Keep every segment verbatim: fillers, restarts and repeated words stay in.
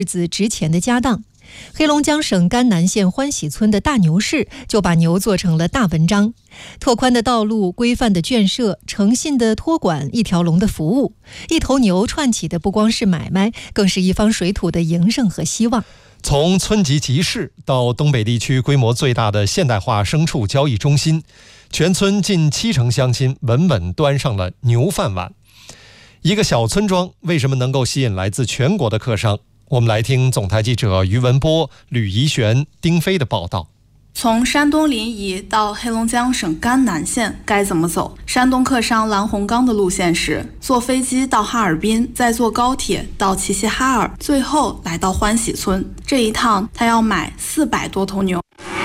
日子值钱的家当。黑龙江省甘南县欢喜村的大牛市就把牛做成了大文章，拓宽的道路、规范的圈舍、诚信的托管、一条龙的服务，一头牛串起的不光是买卖，更是一方水土的营生和希望。 从村级集市到东北地区规模最大的现代化牲畜交易中心，全村近七成乡亲稳稳端上了牛饭碗。一个小村庄为什么能够吸引来自全国的客商？我们来听总台记者于文波、吕怡璇、丁飞的报道。 从山东临沂到黑龙江省甘南县该怎么走？山东客商蓝洪刚的路线是坐飞机到哈尔滨，再坐高铁到齐齐哈尔，最后来到欢喜村。这一趟他要买四百多头牛。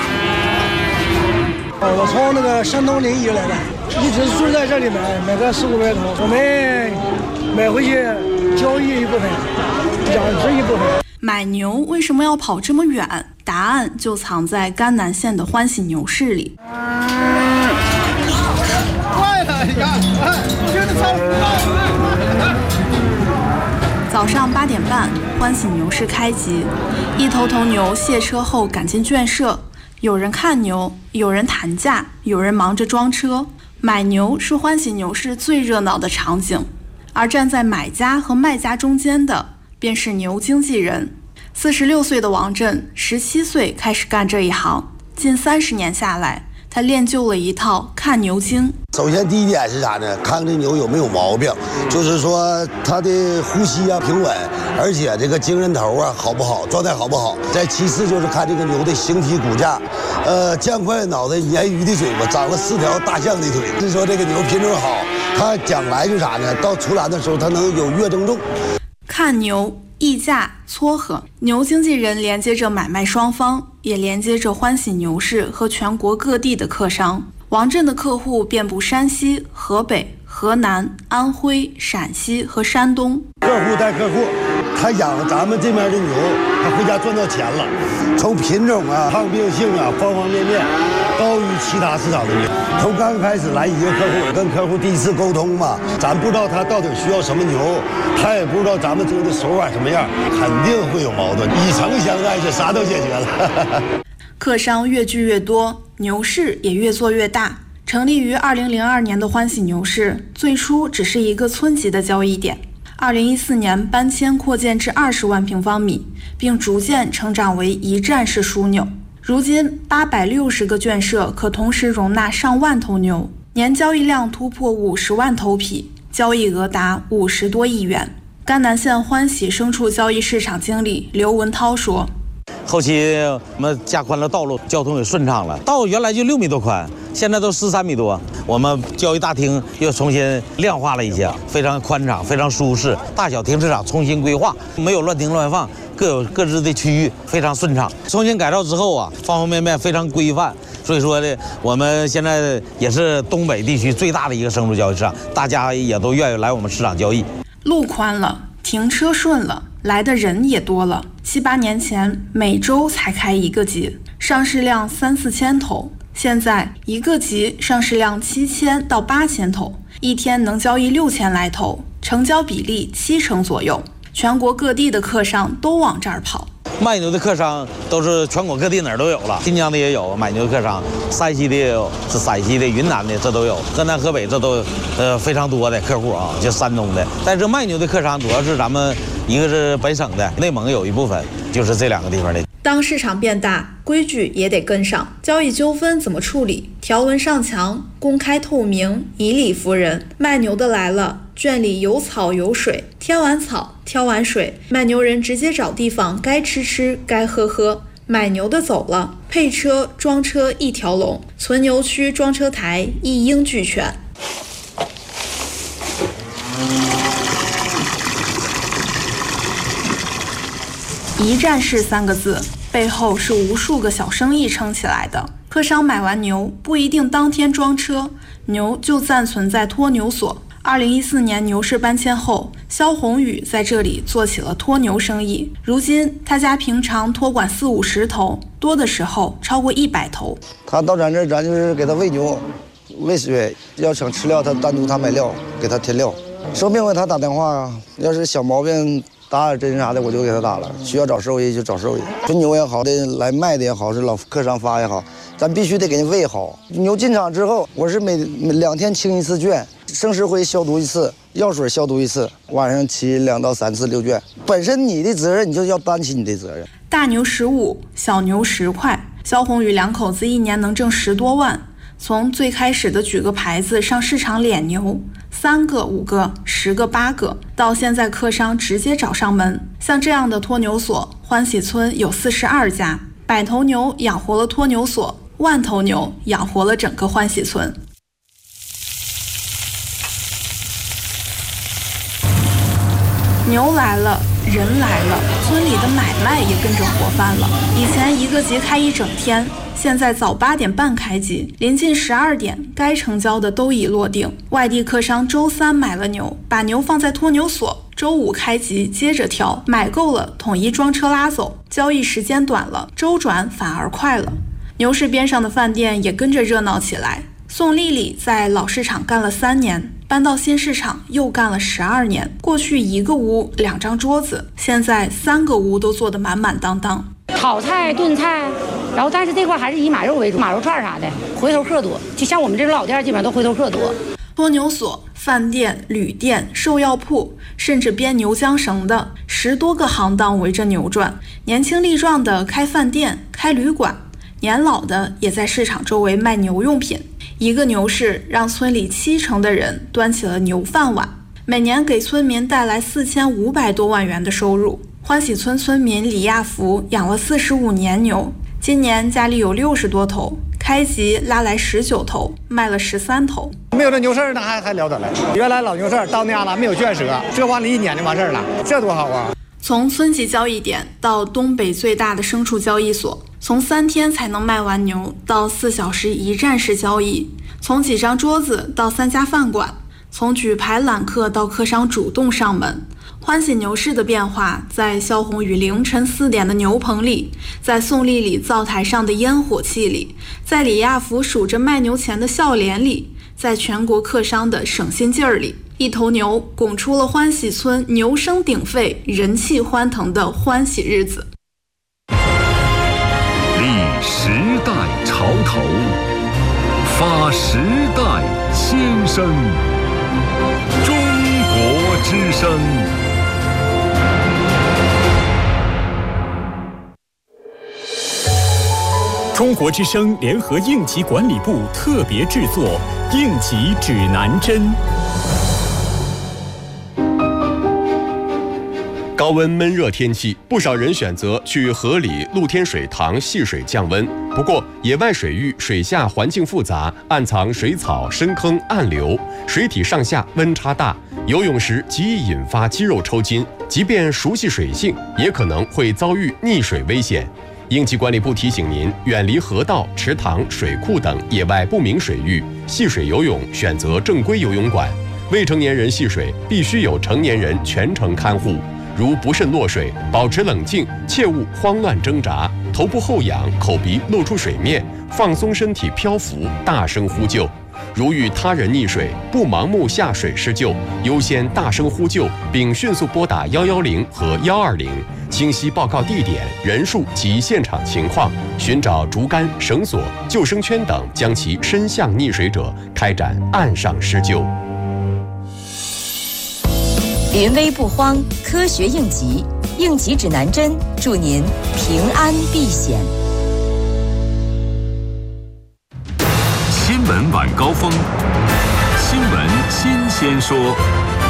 我从那个山东临沂来的，一直住在这里买，买个四五百头，我们买回去交易一部分，养殖一部分。 买牛为什么要跑这么远？答案就藏在甘南县的欢喜牛市里。 快了，你看，听着超早上八点半，欢喜牛市开集，一头头牛卸车后赶进圈舍，有人看牛，有人谈价，有人忙着装车。买牛是欢喜牛市最热闹的场景，而站在买家和卖家中间的便是牛经纪人。四十六岁的王震，十七岁开始干这一行，近三十年下来，他练就了一套看牛经。 首先第一点是啥呢？看这牛有没有毛病，就是说它的呼吸啊平稳，而且这个精神头啊好不好，状态好不好。再其次就是看这个牛的形体骨架，呃，酱块脑袋，鲶鱼的嘴巴，长了四条大象的腿。是说这个牛品种好，它将来就啥呢？到出栏的时候，它能有月增重。 看牛。议价撮合，牛经纪人连接着买卖双方，也连接着欢喜牛市和全国各地的客商。王震的客户遍布山西、河北、河南、安徽、陕西和山东。 客户带客户，他养咱们这边的牛，他回家赚到钱了。从品种啊、抗病性啊，方方面面高于其他市场的牛。从刚开始来一个客户，跟客户第一次沟通嘛，咱不知道他到底需要什么牛，他也不知道咱们做的手法什么样，肯定会有矛盾。以诚相待，是啥都解决了。 客商越聚越多，牛市也越做越大。成立于二零零二年的欢喜牛市，最初只是一个村级的交易点。二零一四年搬迁扩建至二十万平方米，并逐渐成长为一站式枢纽。如今八百六十个圈舍可同时容纳上万头牛，年交易量突破五十万头匹，交易额达五十多亿元。甘南县欢喜牲畜交易市场经理刘文涛说： 后期我们加宽了道路，交通也顺畅了。道原来就六米多宽，现在都十三米多。我们交易大厅又重新亮化了一些，非常宽敞，非常舒适。大小停车场重新规划，没有乱停乱放，各有各自的区域，非常顺畅。重新改造之后啊，方方面面非常规范。所以说呢，我们现在也是东北地区最大的一个牲畜交易市场，大家也都愿意来我们市场交易。 路宽了，停车顺了，来的人也多了。七八年前每周才开一个集，上市量三四千头，现在一个集上市量七千到八千头，一天能交易六千来头，成交比例七成左右。全国各地的客商都往这儿跑。 卖牛的客商都是全国各地哪儿都有了，新疆的也有买牛的客商，山西的也有，是陕西的、云南的这都有，河南、河北这都呃非常多的客户啊，就山东的。但是卖牛的客商主要是咱们一个是本省的，内蒙有一部分，就是这两个地方的。 当市场变大，规矩也得跟上。交易纠纷怎么处理？条文上墙，公开透明，以理服人。卖牛的来了，圈里有草有水，挑完草，挑完水，卖牛人直接找地方，该吃吃，该喝喝。买牛的走了，配车、装车一条龙，存牛区、装车台一应俱全。一站式三个字，背后是无数个小生意撑起来的。客商买完牛不一定当天装车，牛就暂存在托牛所。二零一四年牛市搬迁后，肖宏宇在这里做起了托牛生意。如今他家平常托管四五十头，多的时候超过一百头。 他到咱这儿，咱就是给他喂牛、喂水，要想吃料，他单独他买料，给他添料。生病了他打电话啊，要是小毛病打针啥的我就给他打了，需要找兽医就找兽医。纯牛也好的，来卖的也好，是老客商发也好，咱必须得给人喂好。牛进场之后，我是每每两天清一次圈，生石灰消毒一次，药水消毒一次，晚上骑两到三次遛圈。本身你的责任，你就要担起你的责任。 大牛十五，小牛十块，肖宏宇两口子一年能挣十多万。从最开始的举个牌子上市场敛牛，三个、五个、十个、八个，到现在客商直接找上门。像这样的托牛所，欢喜村有四十二家，百头牛养活了托牛所，万头牛养活了整个欢喜村。牛来了，人来了，村里的买卖也跟着活泛了。以前一个集开一整天，现在早八点半开集，临近十二点，该成交的都已落定。外地客商周三买了牛，把牛放在托牛所，周五开集接着挑，买够了统一装车拉走。交易时间短了，周转反而快了。牛市边上的饭店也跟着热闹起来。宋丽丽在老市场干了三年，搬到新市场又干了十二年。过去一个屋两张桌子，现在三个屋都坐得满满当当。 炒菜、炖菜，然后但是这块还是以马肉为主，马肉串啥的，回头客多。就像我们这种老店，基本上都回头客多。 托牛所、饭店、旅店、兽药铺，甚至编牛缰绳的，十多个行当围着牛转。年轻力壮的开饭店、开旅馆，年老的也在市场周围卖牛用品。一个牛市让村里七成的人端起了牛饭碗，每年给村民带来四千五百多万元的收入。欢喜村村民李亚福养了四十五年牛，今年家里有六十多头，开集拉来十九头，卖了十三头。 没有这牛市那还还了得了。原来老牛市到那样了，没有圈舍，这完了一年就完事儿了，这多好啊！ 从村级交易点到东北最大的牲畜交易所，从三天才能卖完牛到四小时一站式交易，从几张桌子到三家饭馆，从举牌揽客到客商主动上门。欢喜牛市的变化，在肖宏宇凌晨四点的牛棚里，在宋丽丽灶台上的烟火气里，在李亚福数着卖牛钱的笑脸里，在全国客商的省心劲儿里，一头牛拱出了欢喜村牛声鼎沸、人气欢腾的欢喜日子。 立时代潮头，发时代先声，中国之声。 中国之声联合应急管理部特别制作《应急指南针》。 高温闷热天气，不少人选择去河里、露天水塘戏水降温。不过，野外水域水下环境复杂，暗藏水草、深坑、暗流，水体上下温差大，游泳时极易引发肌肉抽筋。即便熟悉水性，也可能会遭遇溺水危险。应急管理部提醒您，远离河道、池塘、水库等野外不明水域，戏水游泳选择正规游泳馆。未成年人戏水必须有成年人全程看护。如不慎落水，保持冷静，切勿慌乱挣扎，头部后仰，口鼻露出水面，放松身体漂浮，大声呼救。如遇他人溺水，不盲目下水施救，优先大声呼救，并迅速拨打一一零和一二零，清晰报告地点、人数及现场情况，寻找竹竿、绳索、救生圈等，将其伸向溺水者，开展岸上施救。 临危不慌，科学应急，应急指南针，祝您平安避险。 新闻晚高峰，新闻新鲜说。